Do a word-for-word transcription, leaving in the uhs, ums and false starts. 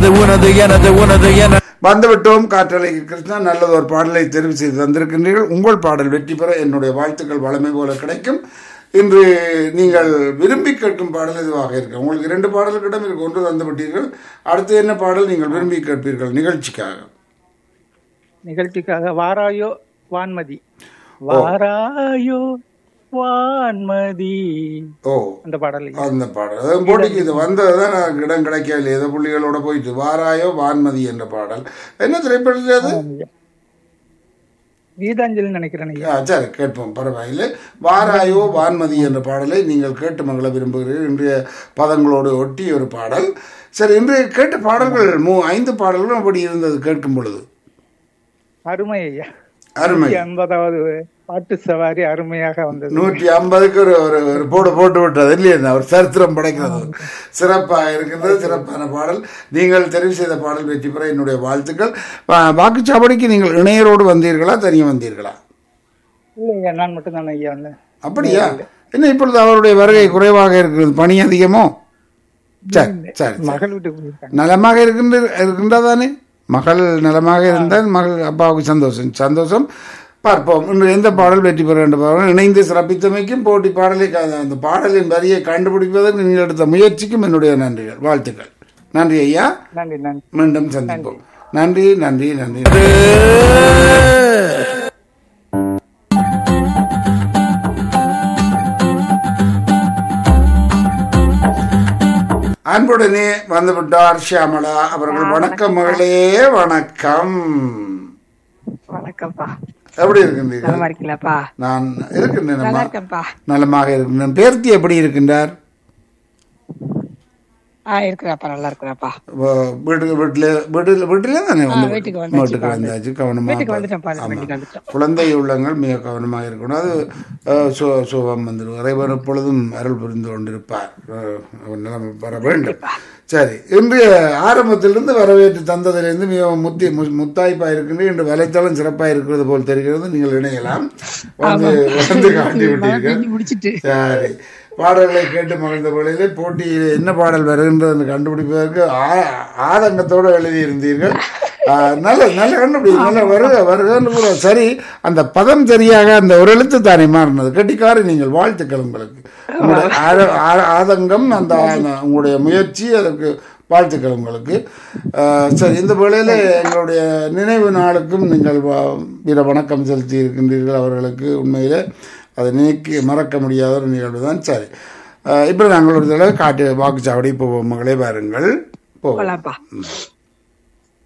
எனது உனது எனது உனது என வந்துவிட்டோம். காற்றலை கிருஷ்ணா, நல்லது ஒரு பாடலை தெரிவு செய்து தந்திருக்கின்றீர்கள். உங்கள் பாடல் வெற்றி பெற என்னுடைய வாழ்த்துக்கள் வளமை போல கிடைக்கும். இன்று நீங்கள் விரும்பி கேட்கும் பாடல் இதுவாக இருக்கு. உங்களுக்கு இரண்டு பாடல்களிடம் இருக்கு, ஒன்று தந்து விட்டீர்கள். அடுத்து என்ன பாடல் நீங்கள் விரும்பி கேட்பீர்கள் நிகழ்ச்சிக்காக? நிகழ்ச்சிக்காக வாராயோ வான்மதி, வாராயோ வான்மதி. ஓ, அந்த பாடல் அந்த பாடல் அதான் போட்டிக்கு இது வந்ததுதான் எனக்கு இடம் கிடைக்கவில்லை. ஏதோ புள்ளிகளோட போயிட்டு வாராயோ வான்மதி என்ற பாடல் என்ன திரைப்படத்தில் அது? கீதாஞ்சலி நினைக்கிறேன். ஆ, சரி, கேட்போம், பரவாயில்லை. வாராயோ வான்மதி என்ற பாடலை நீங்கள் கேட்டு மகள விரும்புகிறீர்கள். இன்றைய பதங்களோடு ஒட்டி ஒரு பாடல். சரி, இன்றைய கேட்ட பாடல்கள் மூ ஐந்து பாடல்களும் அப்படி இருந்தது கேட்கும் பொழுது. அருமை ஐயா, அருமை. ஐம்பதாவது பாட்டு சவாரி அருமையாக வந்தது. நூற்றி ஐம்பதுக்கு ஒரு ஒரு போடு போட்டு விட்டது இல்லையா? ஒரு சரித்திரம் படைக்கிறது. சிறப்பாக இருக்கின்றது, சிறப்பான பாடல். நீங்கள் தெரிவு செய்த பாடல் வெற்றி பெற என்னுடைய வாழ்த்துக்கள். வாக்குச்சாவடிக்கு நீங்கள் இணையரோடு வந்தீர்களா, தனியாக வந்தீர்களா? இல்லையா, நான் மட்டும் தான் ஐயா வந்தேன். அப்படியா? என்ன இப்பொழுது அவருடைய வருகை குறைவாக இருக்கிறது, பணி அதிகமோ? சரி சரி, மகள் வீட்டுக்கு நலமாக இருக்கின்ற இருக்கின்றதானே? மகள் நலமாக இருந்தால் மகள் அப்பாவுக்கு சந்தோஷம் சந்தோஷம். பார்ப்போம் இன்று எந்த பாடல் வெற்றி பெற வேண்டும். இணைந்து சிறப்பித்தமைக்கும் போட்டி பாடலை அந்த பாடலின் வரியை கண்டுபிடிப்பதற்கு நீங்கள் எடுத்த முயற்சிக்கும் என்னுடைய நன்றிகள், வாழ்த்துக்கள். நன்றி ஐயா, நன்றி நன்றி. மீண்டும் சந்திப்போம். நன்றி நன்றி நன்றி. அன்புடனே வந்துவிட்டார் ஷியாமளா அவர்கள். வணக்கம் மகளே, வணக்கம். வணக்கம்ப்பா, எப்படி இருக்கின்றீர்கள்? நலமா இருக்கீங்களாப்பா? நான் இருக்கின்றேன், நல்லா இருக்கேன்ப்பா. நலமாக இருக்கின்றேன். பேர்த்தி எப்படி இருக்கின்றார்? ஆ, இருக்கிறாப்பா, நல்லா இருக்கிறாப்பா. வீட்டுக்கு வீட்டுல வீட்டுல வீட்டுல தானே வந்து வீட்டுக்கு வந்தாச்சு, வீட்டுக்கு வந்தாச்சு. கவனமாக, வீட்டுக்கு வந்துட்டேன்ப்பா, வீட்டுக்கு வந்துட்டோம். குழந்தை உள்ளங்கள் மிக கவனமாக இருக்கணும். அது அஹ், சு- சுகம் வந்துடும். இறைவன் எப்பொழுதும் அருள் புரிந்து கொண்டிருப்பார். அஹ், நிலைமை வர வேண்டும். சரி, இன்றைய ஆரம்பத்திலிருந்து வரவேற்று தந்ததிலிருந்து மிகவும் முத்தி மு- முத்தாய்ப்பா இருக்கின்ற இன்று வலைத்தளம் சிறப்பாக இருக்கிறது போல் தெரிகிறது. நீங்கள் இணையலாம். வந்து வந்து காட்டி விட்டீர்கள். முடிச்சிட்டு சரி, பாடல்களை கேட்டு மகிழ்ந்த வேளையிலே போட்டியில் என்ன பாடல் வருகின்றது கண்டுபிடிப்பதற்கு ஆ- ஆதங்கத்தோடு எழுதியிருந்தீர்கள். ஆஹ், நல்ல நல்ல கண்டுபிடி, நல்ல வருக வருகன்னு கூட. சரி, அந்த பதம் சரியாக அந்த ஒரு எழுத்து தானே மாறினது. கெட்டிக்காரு நீங்கள், வாழ்த்துக்கள் உங்களுக்கு. உங்களுடைய ஆ- ஆ- ஆதங்கம், அந்த ஆ- உங்களுடைய முயற்சி, அதற்கு வாழ்த்துக்கள் உங்களுக்கு. ஆஹ், சரி, இந்த வேளையில் எங்களுடைய நினைவு நாளுக்கும் நீங்கள் வ- வீர வணக்கம் செலுத்தி இருக்கின்றீர்கள் அவர்களுக்கு. உண்மையில் அதை நீக்கி மறக்க முடியாத ஒரு நிகழ்வு தான். சரி, இப்போ நாங்கள் ஒரு தடவை காட்டு வாக்குச்சாவடி போவோம் மகளே, பாருங்கள் போவோம். போலாம்ப்பா.